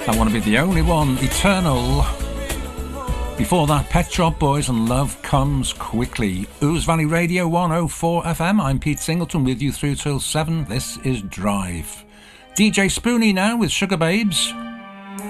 I Want to Be the Only One, Eternal. Before that, Pet Shop Boys and Love Comes Quickly. Ouse Valley Radio 104 FM. I'm Pete Singleton with you through till 7. This is Drive. DJ Spoonie now with Sugar Babes.